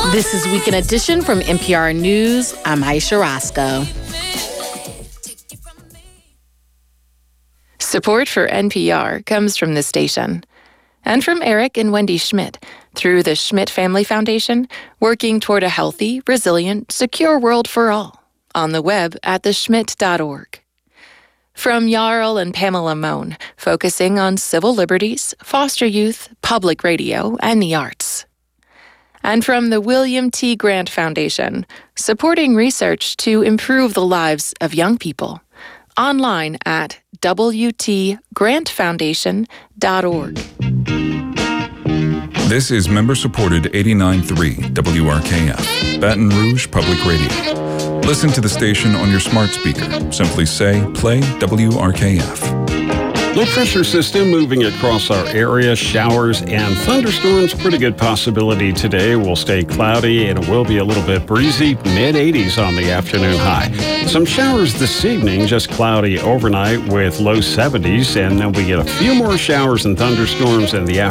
This is Weekend Edition from NPR News. I'm Aisha Roscoe. Support for NPR comes from this station and from Eric and Wendy Schmidt through the Schmidt Family Foundation, working toward a healthy, resilient, secure world for all. On the web at theschmidt.org. From Jarl and Pamela Mohn, focusing on civil liberties, foster youth, public radio, and the arts. And from the William T. Grant Foundation, supporting research to improve the lives of young people. Online at wtgrantfoundation.org. This is member-supported 89.3 WRKF, Baton Rouge Public Radio. Listen to the station on your smart speaker. Simply say, play WRKF. Low pressure system moving across our area. Showers and thunderstorms. Pretty good possibility today. Will stay cloudy and it will be a little bit breezy. Mid-80s on the afternoon high. Some showers this evening, just cloudy overnight with low 70s. And then we get a few more showers and thunderstorms in the afternoon.